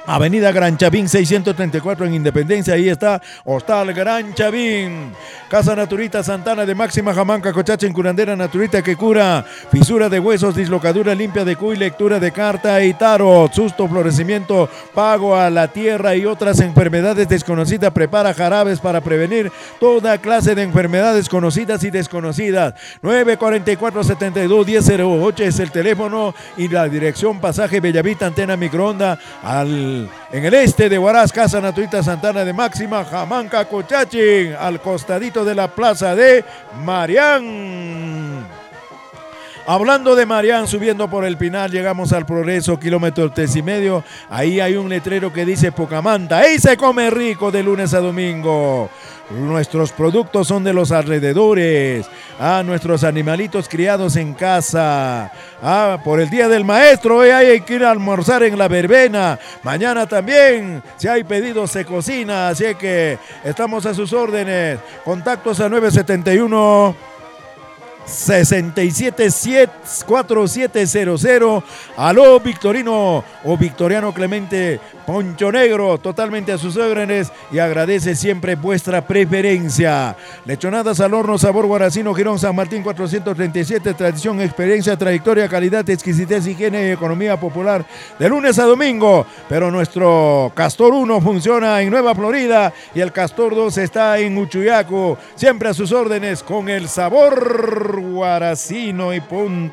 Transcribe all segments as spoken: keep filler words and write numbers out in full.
Avenida Gran Chavín seiscientos treinta y cuatro en Independencia. Ahí está Hostal Gran Chavín. Casa Naturita Santana de Máxima Jamanca, Cochacha en curandera naturita que cura fisura de huesos, dislocadura limpia de cuy, lectura de carta y tarot, susto, florecimiento, pago a la tierra y otras enfermedades desconocidas. Prepara jarabes para prevenir toda clase de enfermedades conocidas y desconocidas. nueve cuatro cuatro, siete dos, uno cero cero ocho es el teléfono y la dirección pasaje Bellavista, antena microonda al en el este de Huaraz. Casa Naturita Santana de Máxima Jamanca, Cochachín, al costadito de la plaza de Marián. Hablando de Marián, subiendo por el Pinal, llegamos al Progreso, kilómetro tres y medio. Ahí hay un letrero que dice Pocamanta. Ahí se come rico de lunes a domingo. Nuestros productos son de los alrededores. Ah, nuestros animalitos criados en casa. Ah, por el Día del Maestro, hoy hay que ir a almorzar en la verbena. Mañana también, si hay pedidos, se cocina. Así que estamos a sus órdenes. Contactos a nueve siete uno, seis siete siete, cuatro siete cero cero. Aló Victorino o Victoriano Clemente Poncho Negro, totalmente a sus órdenes y agradece siempre vuestra preferencia. Lechonadas al horno, sabor guaracino, Girón San Martín cuatrocientos treinta y siete, tradición, experiencia, trayectoria, calidad, exquisitez, higiene y economía popular de lunes a domingo. Pero nuestro Castor uno funciona en Nueva Florida y el Castor dos está en Uchuyacu, siempre a sus órdenes con el sabor guaracino y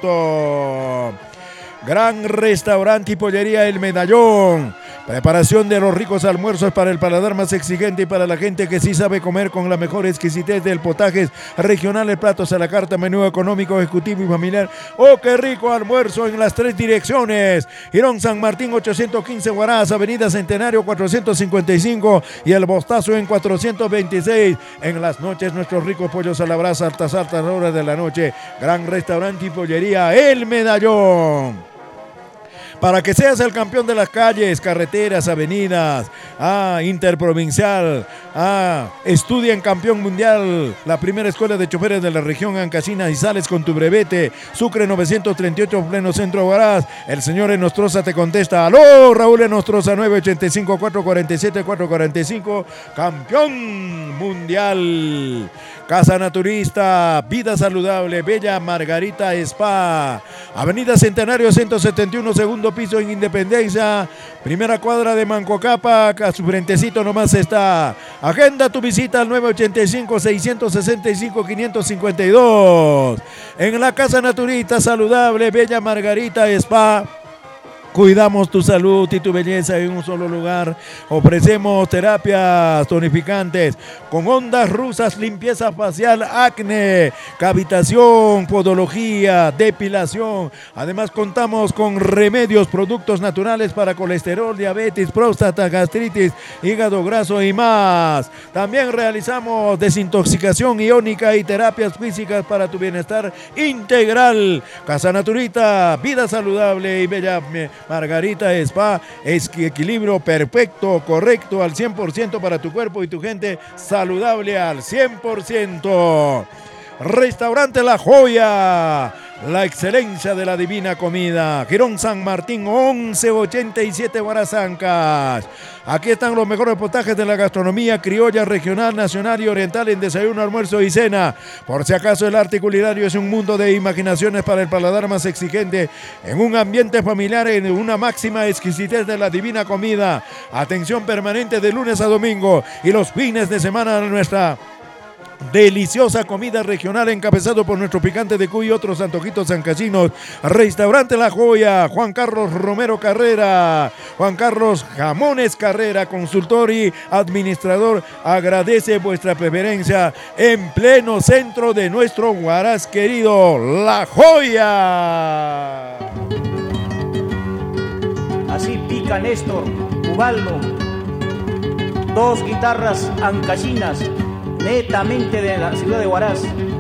punto. Gran restaurante y pollería El Medallón. Preparación de los ricos almuerzos para el paladar más exigente y para la gente que sí sabe comer con la mejor exquisitez del potajes regionales, platos a la carta, menú económico, ejecutivo y familiar. ¡Oh, qué rico almuerzo en las tres direcciones! Girón San Martín ochocientos quince Huaraz, Avenida Centenario cuatrocientos cincuenta y cinco y El Bostazo en cuatrocientos veintiséis. En las noches nuestros ricos pollos a la brasa, altas altas horas de la noche. Gran restaurante y pollería El Medallón. Para que seas el campeón de las calles, carreteras, avenidas, ah, interprovincial, ah, estudia en campeón mundial, la primera escuela de choferes de la región Ancasina y sales con tu brevete. Sucre novecientos treinta y ocho, pleno centro Huaraz. El señor Enostroza te contesta. Aló, Raúl Enostroza, nueve ocho cinco, cuatro cuatro siete, cuatro cuatro cinco, campeón mundial. Casa Naturista, vida saludable, Bella Margarita Spa, Avenida Centenario ciento setenta y uno, segundo piso en Independencia, primera cuadra de Mancocapa, a su frentecito nomás está. Agenda tu visita al nueve ocho cinco, seis seis cinco, cinco cinco dos. En la Casa Naturista saludable, Bella Margarita Spa. Cuidamos tu salud y tu belleza en un solo lugar. Ofrecemos terapias tonificantes con ondas rusas, limpieza facial, acné, cavitación, podología, depilación. Además contamos con remedios, productos naturales para colesterol, diabetes, próstata, gastritis, hígado graso y más. También realizamos desintoxicación iónica y terapias físicas para tu bienestar integral. Casa Naturita, vida saludable y bella Margarita Spa, es equilibrio perfecto, correcto al cien por ciento para tu cuerpo y tu gente, saludable al cien por ciento. Restaurante La Joya, la excelencia de la divina comida. Girón San Martín once ochenta y siete Huarazancas. Aquí están los mejores potajes de la gastronomía criolla, regional, nacional y oriental en desayuno, almuerzo y cena. Por si acaso el arte culinario es un mundo de imaginaciones para el paladar más exigente, en un ambiente familiar, en una máxima exquisitez de la divina comida. Atención permanente de lunes a domingo y los fines de semana de nuestra deliciosa comida regional encabezado por nuestro picante de cuy y otros antojitos sancasinos. Restaurante La Joya, Juan Carlos Romero Carrera, Juan Carlos Jamones Carrera, consultor y administrador, agradece vuestra preferencia en pleno centro de nuestro Huaraz querido, La Joya. Así pica Néstor, Ubaldo, dos guitarras ancasinas, netamente de la ciudad de Huaraz.